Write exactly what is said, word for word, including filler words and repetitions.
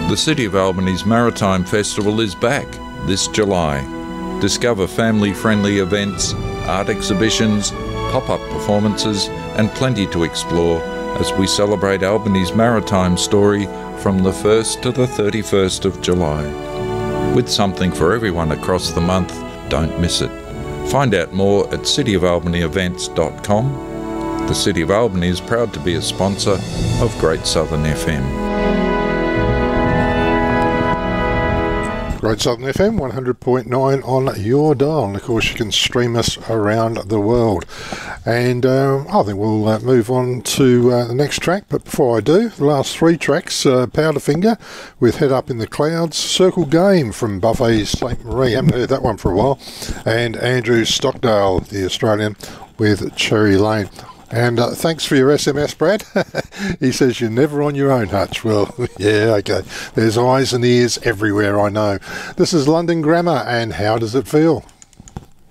The City of Albany's Maritime Festival is back this July. Discover family-friendly events, art exhibitions, pop-up performances and plenty to explore as we celebrate Albany's maritime story from the first to the thirty-first of July. With something for everyone across the month, don't miss it. Find out more at city of albany events dot com. The City of Albany is proud to be a sponsor of Great Southern F M. Great Southern F M, one hundred point nine on your dial, and of course you can stream us around the world. And uh, I think we'll uh, move on to uh, the next track, but before I do, the last three tracks, uh, Powderfinger with Head Up in the Clouds, Circle Game from Buffet's Saint Marie, haven't heard that one for a while, and Andrew Stockdale, the Australian, with Cherry Lane. And uh, thanks for your S M S, Brad. He says you're never on your own, Hutch. Well, yeah, okay. There's eyes and ears everywhere, I know. This is London Grammar, and How Does It Feel?